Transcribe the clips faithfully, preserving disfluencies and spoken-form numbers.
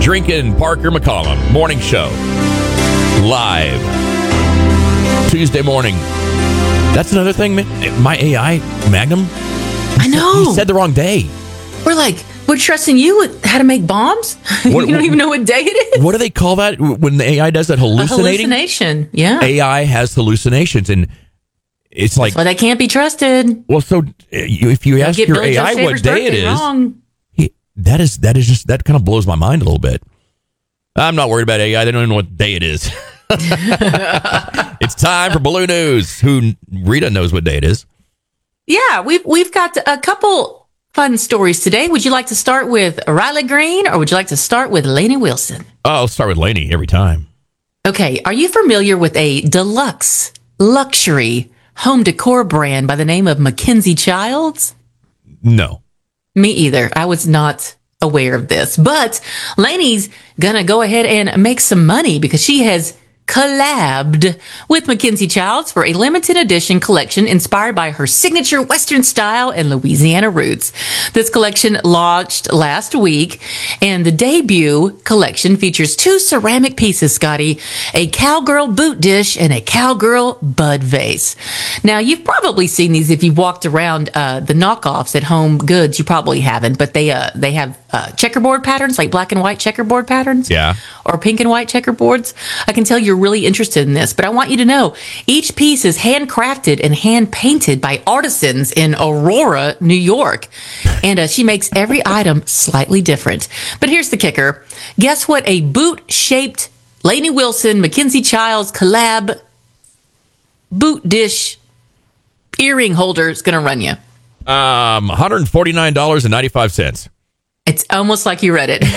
Drinking Parker McCollum morning show live Tuesday morning. That's another thing, man. My A I Magnum. I know. He said the wrong day. We're like, we're trusting you with how to make bombs. What, you don't even know what day it is. What do they call that when the A I does that? Hallucinating. A hallucination. Yeah. A I has hallucinations, and it's like, that's why they can't be trusted. well, so uh, you, if you They'll ask get your Billy A I Joe what Shaver's day it birthday is, wrong. he, that is that is just that kind of blows my mind a little bit. I'm not worried about A I. They don't even know what day it is. It's time for Baloo News. Who Rita knows what day it is. Yeah, we've we've got a couple fun stories today. Would you like to start with Riley Green, or would you like to start with Lainey Wilson? Oh, I'll start with Lainey every time. Okay, are you familiar with a deluxe luxury home decor brand by the name of Mackenzie Childs? No. Me either. I was not aware of this. But Lainey's gonna go ahead and make some money because she has collabed with Mackenzie Childs for a limited edition collection inspired by her signature Western style and Louisiana roots. This collection launched last week, and the debut collection features two ceramic pieces, Scotty, a cowgirl boot dish and a cowgirl bud vase. Now, you've probably seen these if you've walked around uh, the knockoffs at Home Goods. You probably haven't, but they uh, they have uh, checkerboard patterns, like black and white checkerboard patterns. Yeah. Or pink and white checkerboards. I can tell you're really interested in this, but I want you to know each piece is handcrafted and hand painted by artisans in Aurora, New York. And uh, she makes every item slightly different. But here's the kicker. Guess what a boot-shaped Lainey Wilson, Mackenzie Childs collab boot dish earring holder is going to run you? Um, one hundred forty-nine dollars and ninety-five cents. It's almost like you read it.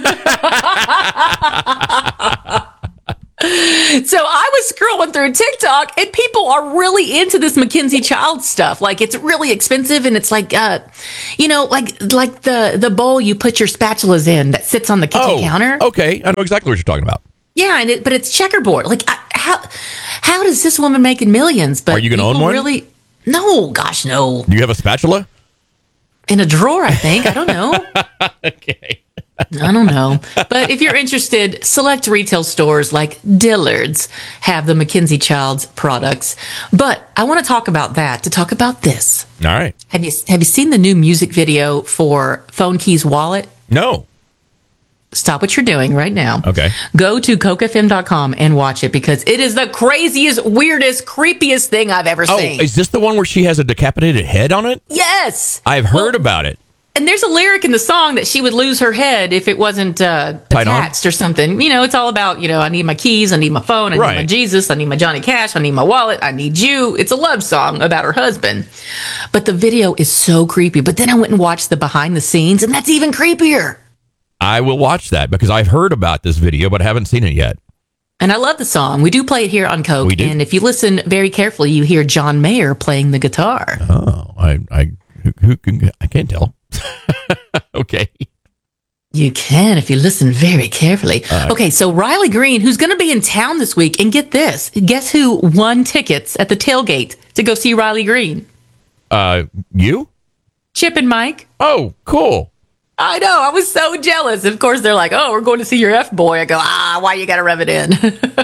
So I was scrolling through TikTok, and people are really into this Mackenzie Childs stuff. Like, it's really expensive, and it's like, uh, you know, like like the, the bowl you put your spatulas in that sits on the kitchen Oh, counter. okay. I know exactly what you're talking about. Yeah, and it, but it's checkerboard. Like, I, how how does this woman making millions? But Are you gonna people own one? Really? No, gosh, no. Do you have a spatula? In a drawer, I think. I don't know. Okay. I don't know. But if you're interested, select retail stores like Dillard's have the Mackenzie Childs products. But I want to talk about that to talk about this. All right. Have you have you seen the new music video for Phone Keys Wallet? No. Stop what you're doing right now. Okay. Go to coke f m dot com and watch it because it is the craziest, weirdest, creepiest thing I've ever Oh, seen. is this the one where she has a decapitated head on it? Yes. I've heard Well, about it. And there's a lyric in the song that she would lose her head if it wasn't uh, Tied on? attached or something. You know, it's all about, you know, I need my keys, I need my phone, I Right. need my Jesus, I need my Johnny Cash, I need my wallet, I need you. It's a love song about her husband. But the video is so creepy. But then I went and watched the behind the scenes, and that's even creepier. I will watch that because I've heard about this video, but I haven't seen it yet. And I love the song. We do play it here on Coke. We do. And if you listen very carefully, you hear John Mayer playing the guitar. Oh, I, I, who, who can, I can't tell. Okay. You can if you listen very carefully. Uh, okay, so Riley Green, who's going to be in town this week, and get this, guess who won tickets at the tailgate to go see Riley Green? Uh, you? Chip and Mike. Oh, cool. I know. I was so jealous. Of course, they're like, oh, we're going to see your F-boy. I go, ah, why you got to rev it in?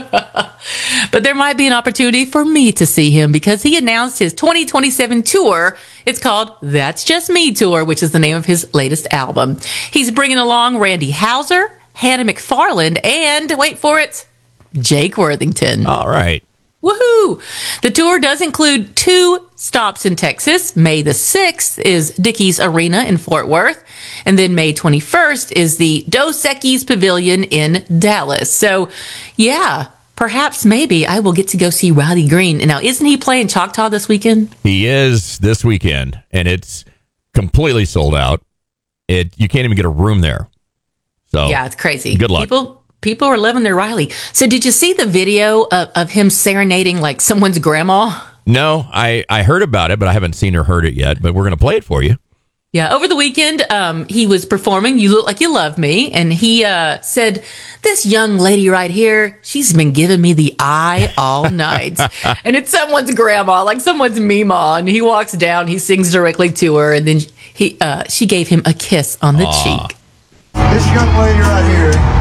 But there might be an opportunity for me to see him because he announced his twenty twenty-seven tour. It's called That's Just Me Tour, which is the name of his latest album. He's bringing along Randy Houser, Hannah McFarland, and, wait for it, Jake Worthington. All right. Woohoo! The tour does include two stops in Texas. May the sixth is Dickies Arena in Fort Worth. And then May twenty-first is the Dos Equis Pavilion in Dallas. So, yeah, perhaps maybe I will get to go see Riley Green. And now, isn't he playing Choctaw this weekend? He is this weekend, and it's completely sold out. It You can't even get a room there. So Yeah, it's crazy. Good luck. People people are loving their Riley. So did you see the video of, of him serenading like someone's grandma? No, I, I heard about it, but I haven't seen or heard it yet. But we're going to play it for you. Yeah, over the weekend, um, he was performing You Look Like You Love Me, and he uh, said, this young lady right here, she's been giving me the eye all night. And it's someone's grandma, like someone's Meemaw, and he walks down, he sings directly to her, and then he uh, she gave him a kiss on the Aw. cheek. This young lady right here